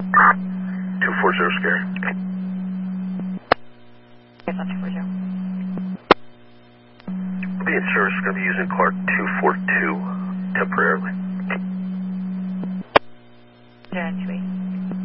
240 Scary. It's not 240. Be in service, going to be using Clark 242 temporarily. 028.